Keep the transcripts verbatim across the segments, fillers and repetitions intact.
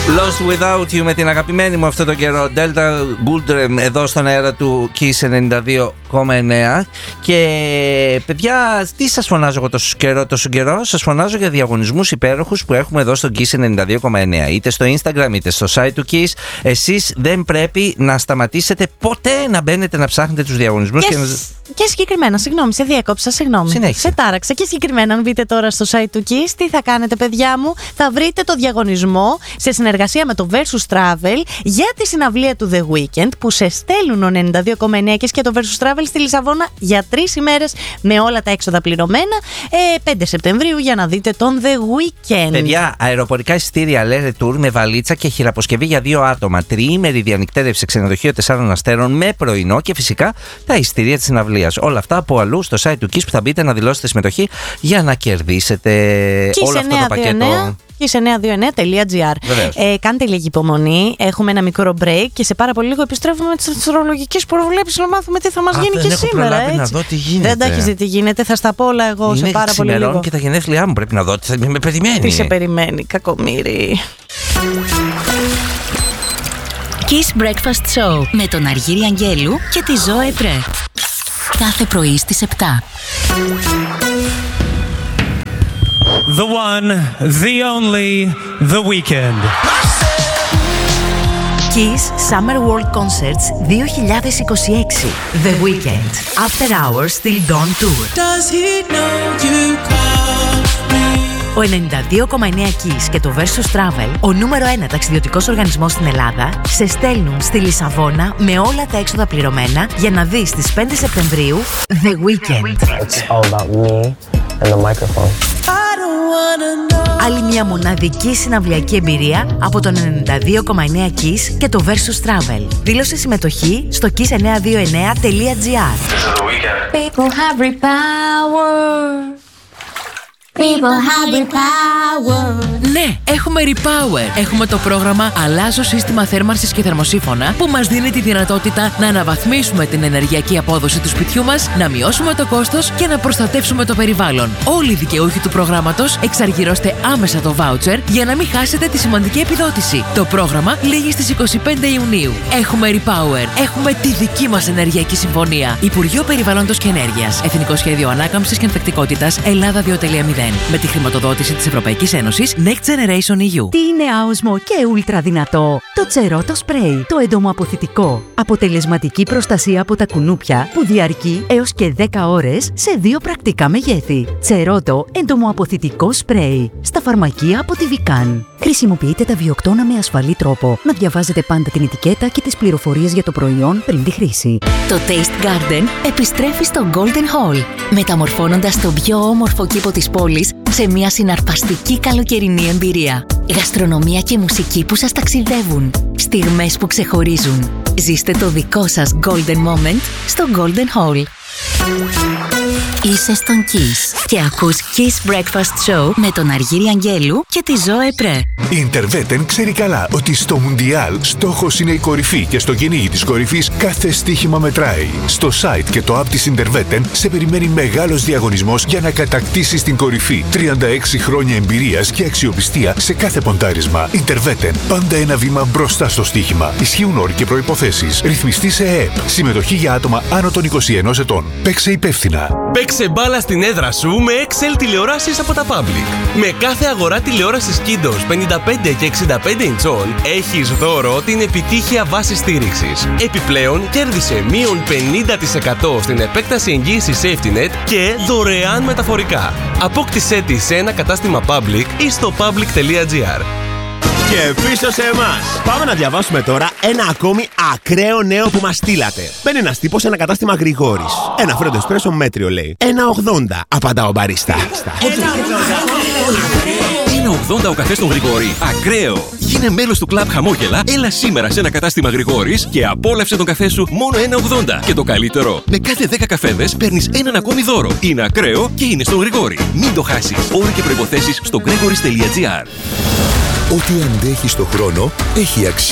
Lost Without You με την αγαπημένη μου αυτόν τον καιρό Delta Goldrem εδώ στον αέρα του Kiss ενενήντα δύο κόμμα εννέα. Και παιδιά, τι σας φωνάζω εγώ τόσο καιρό, τόσο καιρό? Σας φωνάζω για διαγωνισμούς υπέροχους που έχουμε εδώ στο Kiss ενενήντα δύο κόμμα εννέα, είτε στο Instagram είτε στο site του Kiss. Εσείς δεν πρέπει να σταματήσετε ποτέ να μπαίνετε να ψάχνετε τους διαγωνισμούς. Yes. Και, να... και συγκεκριμένα, συγγνώμη, σε διέκοψα, συγγνώμη. Συνέχισε. Σε τάραξα. Και συγκεκριμένα, αν μπείτε τώρα στο site του Kiss, τι θα κάνετε, παιδιά μου? Θα βρείτε το διαγωνισμό σε συνεργασία με το Versus Travel για τη συναυλία του The Weeknd που σε στέλνουν ο ενενήντα δύο κόμμα εννέα και το Versus Travel στη Λισαβόνα για τρεις ημέρες με όλα τα έξοδα πληρωμένα, ε, πέντε Σεπτεμβρίου, για να δείτε τον The Weeknd. Παιδιά, αεροπορικά εισιτήρια Lere Tour με βαλίτσα και χειραποσκευή για δύο άτομα, τριήμερη διανυκτέρευση σε ξενοδοχείο τεσσάρων αστέρων με πρωινό και φυσικά τα εισιτήρια της συναυλίας. Όλα αυτά από αλλού στο site του Kiss που θα μπείτε να δηλώσετε συμμετοχή για να κερδίσετε Kiss όλο αυτό το πακέτο. kiss εννιακόσια είκοσι εννέα τελεία τζι άρ. Ε, κάντε λίγη υπομονή. Έχουμε ένα μικρό break και σε πάρα πολύ λίγο επιστρέφουμε με τις αστρολογικές προβλέψεις να μάθουμε τι θα μας γίνει δεν και έχω σήμερα. Έτσι. Να δω τι γίνεται. Δεν τα έχεις δει τι γίνεται. Θα στα πω όλα εγώ είναι σε πάρα πολύ λίγο. Και τα γενέθλιά μου πρέπει να δω. Τι θα με περιμένει. Τι σε περιμένει, κακομοίρη. Kiss Breakfast Show με τον Αργύρη Αγγέλου και τη Ζωέ Πρέ. Κάθε πρωί στις επτά. The one, the only, The Weeknd. Kiss Summer World Concerts δύο χιλιάδες είκοσι έξι. The Weeknd. After Hours Till Dawn Tour. Does he know you call me? Ο ενενήντα δύο κόμμα εννέα Kiss και το Versus Travel, ο νούμερο ένα ταξιδιωτικός οργανισμός στην Ελλάδα, σε στέλνουν στη Λισαβόνα με όλα τα έξοδα πληρωμένα για να δεις στις πέντε Σεπτεμβρίου The Weeknd. It's all about me and the microphone. Άλλη μια μοναδική συναυλιακή εμπειρία από τον ενενήντα δύο κόμμα εννέα Kiss και το Versus Travel. Δήλωσε συμμετοχή στο kiss εννιακόσια είκοσι εννέα τελεία τζι άρ. People have repower. People have repower. Ναι, έχουμε Repower. Έχουμε το πρόγραμμα Αλλάζω σύστημα θέρμανσης και θερμοσύφωνα που μας δίνει τη δυνατότητα να αναβαθμίσουμε την ενεργειακή απόδοση του σπιτιού μας, να μειώσουμε το κόστος και να προστατεύσουμε το περιβάλλον. Όλοι οι δικαιούχοι του προγράμματος εξαργυρώστε άμεσα το voucher για να μην χάσετε τη σημαντική επιδότηση. Το πρόγραμμα λήγει στις είκοσι πέντε Ιουνίου. Έχουμε Repower. Έχουμε τη δική μας ενεργειακή συμφωνία. Υπουργείο Περιβάλλοντος και Ενέργειας. Εθνικό Σχέδιο Ανάκαμψης και Ανθεκτικότητας Ελλάδα δύο τελεία μηδέν. Με τη χρηματοδότηση της Ευρωπαϊκής Ένωσης Next Generation ι γιου. Τι είναι άοσμο και ούλτρα δυνατό? Το Τσερότο Σπρέι, το εντομοαποθητικό. Αποτελεσματική προστασία από τα κουνούπια που διαρκεί έως και δέκα ώρες σε δύο πρακτικά μεγέθη. Τσερότο εντομοαποθητικό σπρέι. Στα φαρμακεία από τη Βικάν. Χρησιμοποιείτε τα βιοκτώνα με ασφαλή τρόπο. Να διαβάζετε πάντα την ετικέτα και τις πληροφορίες για το προϊόν πριν τη χρήση. Το Taste Garden επιστρέφει στο Golden Hall, μεταμορφώνοντας τον πιο όμορφο κήπο της πόλης σε μια συναρπαστική καλοκαιρινή εμπειρία. Γαστρονομία και μουσική που σας ταξιδεύουν. Στιγμές που ξεχωρίζουν. Ζήστε το δικό σας Golden Moment στο Golden Hall. Είσαι στον Kiss και ακούς Kiss Breakfast Show με τον Αργύρη Αγγέλου και τη Ζωέ Πρέ. Η Interveten ξέρει καλά ότι στο Μουντιάλ στόχος είναι η κορυφή και στο κυνήγι της κορυφής κάθε στοίχημα μετράει. Στο site και το app της Interveten σε περιμένει μεγάλος διαγωνισμός για να κατακτήσεις την κορυφή. τριάντα έξι χρόνια εμπειρίας και αξιοπιστία σε κάθε ποντάρισμα. Interveten, πάντα ένα βήμα μπροστά στο στοίχημα. Ισχύουν όροι και προϋποθέσεις. Ρυθμιστή σε ΕΕΠ. Συμμετοχή για άτομα άνω των είκοσι ενός ετών. Παίξε υπεύθυνα. Παίξε μπάλα στην έδρα σου με εξ ελ τηλεοράσεις από τα Public. Με κάθε αγορά τηλεόρασης Kindos πενήντα πέντε και εξήντα πέντε ιντσών έχεις δώρο την επιτύχεια βάση στήριξης. Επιπλέον κέρδισε μείον πενήντα τοις εκατό στην επέκταση εγγύησης SafetyNet και δωρεάν μεταφορικά. Απόκτησέ τη σε ένα κατάστημα Public ή στο public τελεία τζι άρ. Και πίσω σε εμάς. Πάμε να διαβάσουμε τώρα ένα ακόμη ακραίο νέο που μας στείλατε. Μπαίνει ένας τύπος σε ένα κατάστημα Γρηγόρης. Ένα φρέντο εσπρέσο μέτριο λέει. ένα ογδόντα, απαντά ο μπαρίστα. ένα ογδόντα ο καφές στον Γρηγόρη. Ακραίο! Γίνε μέλος του κλαμπ Χαμόγελα, έλα σήμερα σε ένα κατάστημα Γρηγόρης και απόλαυσε τον καφέ σου μόνο ένα ογδόντα. Και το καλύτερο, με κάθε δέκα καφέδες παίρνεις έναν ακόμη δώρο. Είναι ακραίο και είναι στον Γρηγόρη. Μην το χάσεις. Όροι και προϋποθέσεις στο gregoris τελεία τζι άρ. Ό,τι αντέχει στο χρόνο έχει αξία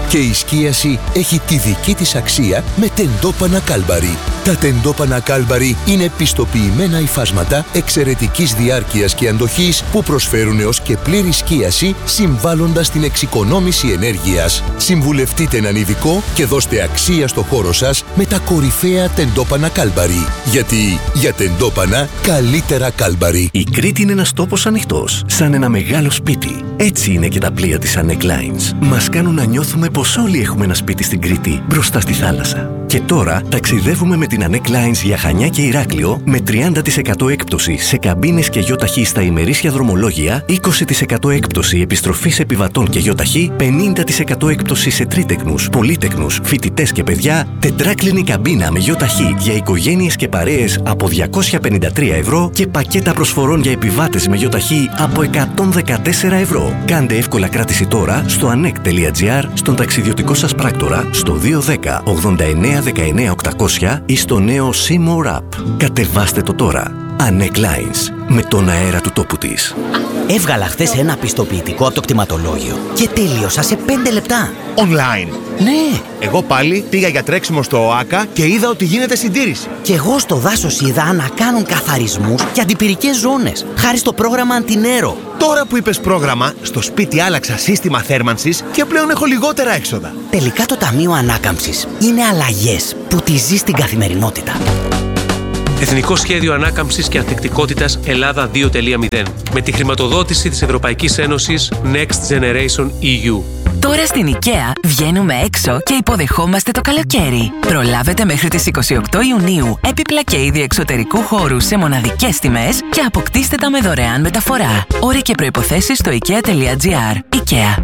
Και η σκίαση έχει τη δική της αξία με τεντόπανα Κάλμπαρι. Τα τεντόπανα Κάλμπαρι είναι πιστοποιημένα υφάσματα εξαιρετικής διάρκειας και αντοχής που προσφέρουν έως και πλήρη σκίαση, συμβάλλοντας στην εξοικονόμηση ενέργειας. Συμβουλευτείτε έναν ειδικό και δώστε αξία στο χώρο σας με τα κορυφαία τεντόπανα Κάλμπαρι. Γιατί για τεντόπανα καλύτερα Κάλμπαρι. Η Κρήτη είναι ένας τόπος ανοιχτός, σαν ένα μεγάλο σπίτι. Έτσι είναι και τα πλοία της Anek Lines. Μας κάνουν να νιώθουμε πως όλοι έχουμε ένα σπίτι στην Κρήτη, μπροστά στη θάλασσα. Και τώρα ταξιδεύουμε με την Anek Lines για Χανιά και Ηράκλειο με τριάντα τοις εκατό έκπτωση σε καμπίνες και γιοταχή στα ημερήσια δρομολόγια, είκοσι τοις εκατό έκπτωση επιστροφής επιβατών και γιοταχή, πενήντα τοις εκατό έκπτωση σε τρίτεκνους, πολύτεκνους, φοιτητές και παιδιά, τετράκλινη καμπίνα με γιοταχή για οικογένειες και παρέες από διακόσια πενήντα τρία ευρώ και πακέτα προσφορών για επιβάτες με γιοταχή από εκατόν δεκατέσσερα ευρώ. Κάντε εύκολα κράτηση τώρα στο anek τελεία gr, στον ταξιδιωτικό σας πράκτορα, στο δύο ένα μηδέν ογδόντα εννέα δεκαεννέα οκτακόσια ή στο νέο Seymour App. Κατεβάστε το τώρα. Anek Lines, με τον αέρα του τόπου της. Έβγαλα χθες ένα πιστοποιητικό από το κτηματολόγιο και τέλειωσα σε πέντε λεπτά. Online. Ναι. Εγώ πάλι πήγα για τρέξιμο στο ΟΑΚΑ και είδα ότι γίνεται συντήρηση. Και εγώ στο δάσος είδα να κάνουν καθαρισμούς και αντιπυρικές ζώνες, χάρη στο πρόγραμμα Αντινέρο. Τώρα που είπες πρόγραμμα, στο σπίτι άλλαξα σύστημα θέρμανσης και πλέον έχω λιγότερα έξοδα. Τελικά το Ταμείο Ανάκαμψης είναι αλλαγές που τη ζεις στην καθημερινότητα. Εθνικό Σχέδιο Ανάκαμψης και Ανθεκτικότητας Ελλάδα δύο τελεία μηδέν με τη χρηματοδότηση της Ευρωπαϊκής Ένωσης Next Generation ι γιου. Τώρα στην IKEA βγαίνουμε έξω και υποδεχόμαστε το καλοκαίρι. Προλάβετε μέχρι τις είκοσι οκτώ Ιουνίου έπιπλα και είδη εξωτερικού χώρου σε μοναδικές τιμές και αποκτήστε τα με δωρεάν μεταφορά. Όροι και προϋποθέσεις στο ikea τελεία gr. IKEA.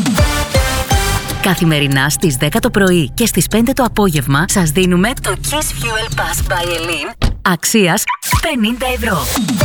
Καθημερινά στις δέκα το πρωί και στις πέντε το απόγευμα σας δίνουμε το Kiss Fuel Pass by Elin αξίας πενήντα ευρώ.